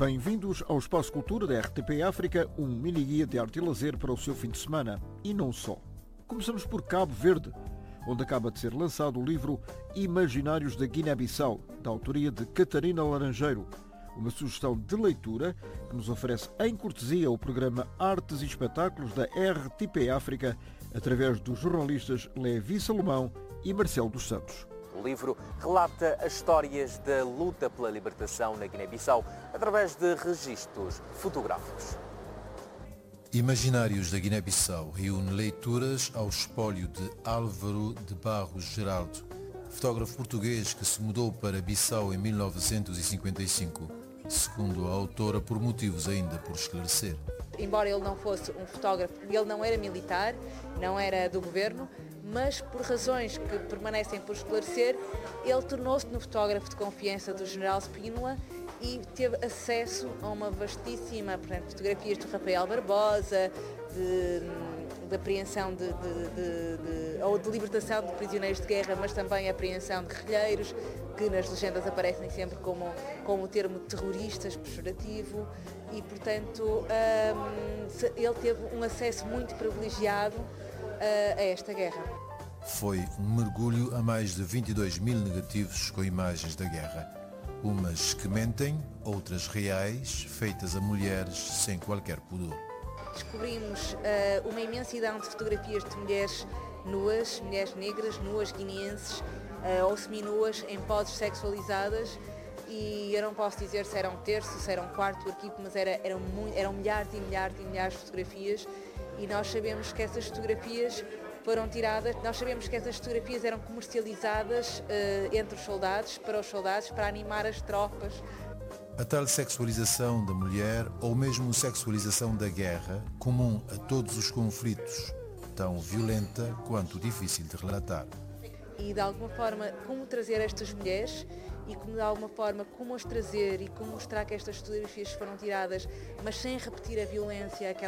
Bem-vindos ao Espaço Cultura da RTP África, um mini-guia de arte e lazer para o seu fim de semana. E não só. Começamos por Cabo Verde, onde acaba de ser lançado o livro Imaginários da Guiné-Bissau, da autoria de Catarina Laranjeiro. Uma sugestão de leitura que nos oferece em cortesia o programa Artes e Espetáculos da RTP África, através dos jornalistas Levi Salomão e Marcelo dos Santos. O livro relata as histórias da luta pela libertação na Guiné-Bissau através de registros fotográficos. Imaginários da Guiné-Bissau reúne leituras ao espólio de Álvaro de Barros Geraldo, fotógrafo português que se mudou para Bissau em 1955, segundo a autora, por motivos ainda por esclarecer. Embora ele não fosse um fotógrafo, ele não era militar, não era do governo, mas por razões que permanecem por esclarecer, ele tornou-se no fotógrafo de confiança do general Spínola e teve acesso a uma vastíssima, portanto, fotografias de Rafael Barbosa, de apreensão ou de libertação de prisioneiros de guerra, mas também a apreensão de guerrilheiros, que nas legendas aparecem sempre com o termo terroristas, pejorativo, e, portanto, ele teve um acesso muito privilegiado a esta guerra. Foi um mergulho a mais de 22 mil negativos com imagens da guerra. Umas que mentem, outras reais, feitas a mulheres sem qualquer pudor. Descobrimos uma imensidão de fotografias de mulheres nuas, mulheres negras, nuas guineenses, ou seminuas, em poses sexualizadas, e eu não posso dizer se era um terço, se era um quarto do arquivo, mas eram milhares e milhares e milhares de fotografias, e nós sabemos que essas fotografias foram tiradas, nós sabemos que essas fotografias eram comercializadas entre os soldados, para animar as tropas. A tal sexualização da mulher, ou mesmo sexualização da guerra, comum a todos os conflitos, tão violenta quanto difícil de relatar. E de alguma forma, como trazer estas mulheres e de alguma forma como as trazer e como mostrar que estas fotografias foram tiradas, mas sem repetir a violência,